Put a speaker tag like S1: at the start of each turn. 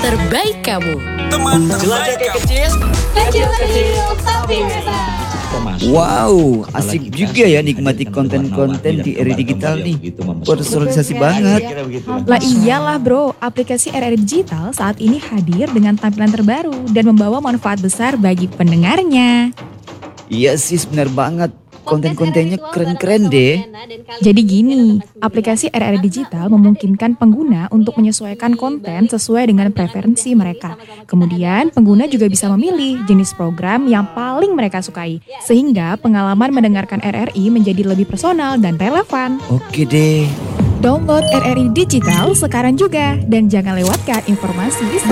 S1: terbaik kamu.
S2: Teman jelajah kayak kecil.
S3: Kecil-kecil tapi hebat.
S4: Wow, asik juga ya nikmati konten-konten di RRI Digital nih. Personalisasi banget.
S5: Lah iyalah bro, aplikasi RRI Digital saat ini hadir dengan tampilan terbaru dan membawa manfaat besar bagi pendengarnya.
S4: Iya sis, benar banget. Konten-kontennya keren-keren deh.
S5: Jadi gini, aplikasi RRI Digital memungkinkan pengguna untuk menyesuaikan konten sesuai dengan preferensi mereka. Kemudian pengguna juga bisa memilih jenis program yang paling mereka sukai, sehingga pengalaman mendengarkan RRI menjadi lebih personal dan relevan.
S4: Oke deh.
S5: Download RRI Digital sekarang juga dan jangan lewatkan informasi